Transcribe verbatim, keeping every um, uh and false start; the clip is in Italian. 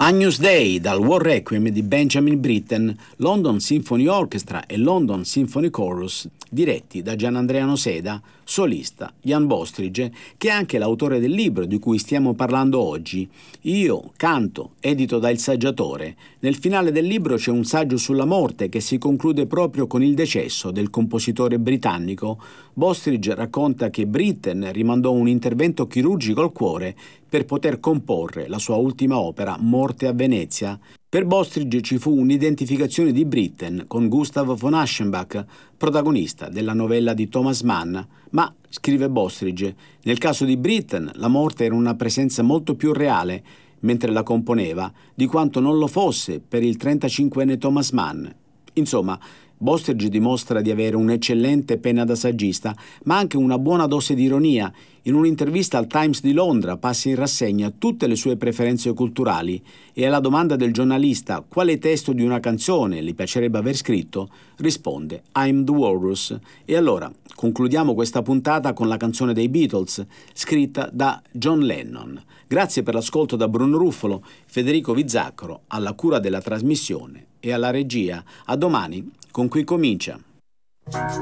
Agnus Dei dal War Requiem di Benjamin Britten, London Symphony Orchestra e London Symphony Chorus, diretti da Gianandrea Noseda, solista Jan Bostrige, che è anche l'autore del libro di cui stiamo parlando oggi. Io canto, edito da Il Saggiatore. Nel finale del libro c'è un saggio sulla morte che si conclude proprio con il decesso del compositore britannico. Bostrige racconta che Britten rimandò un intervento chirurgico al cuore per poter comporre la sua ultima opera, Morte a Venezia. Per Bostrige ci fu un'identificazione di Britten con Gustav von Aschenbach, protagonista della novella di Thomas Mann, ma, scrive Bostrige, nel caso di Britten la morte era una presenza molto più reale mentre la componeva di quanto non lo fosse per il trentacinquenne Thomas Mann. Insomma, Bostrige dimostra di avere un'eccellente penna da saggista, ma anche una buona dose di ironia. In un'intervista al Times di Londra passa in rassegna tutte le sue preferenze culturali e alla domanda del giornalista quale testo di una canzone gli piacerebbe aver scritto, risponde I'm the Walrus. E allora concludiamo questa puntata con la canzone dei Beatles, scritta da John Lennon. Grazie per l'ascolto da Bruno Ruffolo, Federico Vizzaccaro alla cura della trasmissione e alla regia. A domani con Qui Comincia.